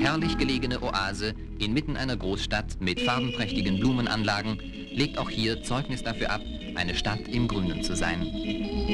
herrlich gelegene Oase inmitten einer Großstadt mit farbenprächtigen Blumenanlagen legt auch hier Zeugnis dafür ab, eine Stadt im Grünen zu sein.